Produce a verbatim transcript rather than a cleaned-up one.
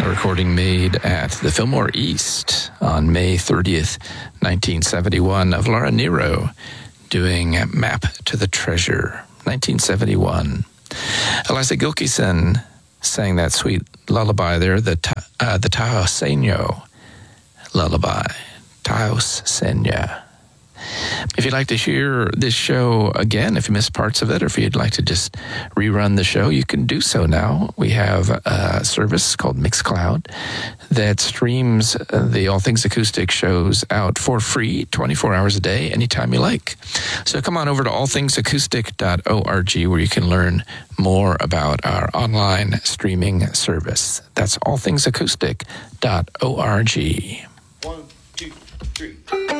A recording made at the Fillmore East on May thirtieth, nineteen seventy-one, of Laura Nyro doing Map to the Treasure, nineteen seventy-one. Eliza Gilkyson sang that sweet lullaby there, the uh, the Taos Senyo lullaby, Taos Senya. If you'd like to hear this show again, if you missed parts of it, or if you'd like to just rerun the show, you can do so now. We have a service called Mixcloud that streams the All Things Acoustic shows out for free, twenty-four hours a day, anytime you like. So come on over to all things acoustic dot org, where you can learn more about our online streaming service. That's all things acoustic dot org. One, two, three.